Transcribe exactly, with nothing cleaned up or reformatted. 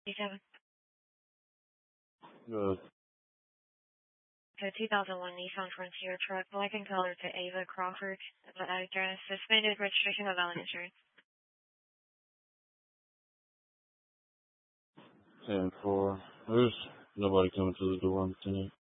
seven. Good. The two thousand one Nissan Frontier truck, black in color to Ava Crawford, but address suspended registration of valid insurance. ten four. There's nobody coming to the door on the ten eight.